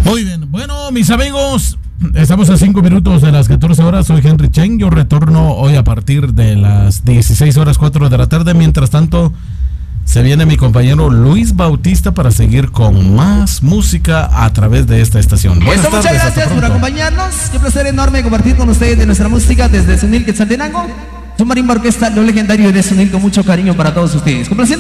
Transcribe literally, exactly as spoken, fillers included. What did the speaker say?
Muy bien, bueno, mis amigos, estamos a cinco minutos de las catorce horas. Soy Henry Chen. Yo retorno hoy a partir de las dieciséis horas cuatro de la tarde. Mientras tanto, se viene mi compañero Luis Bautista para seguir con más música a través de esta estación. Buenas Eso, tardes, muchas gracias por acompañarnos. Qué placer enorme compartir con ustedes de nuestra música desde Sunil Quetzaltenango. Su marimba orquesta, lo legendario de Sunil, con mucho cariño para todos ustedes. Complaciendo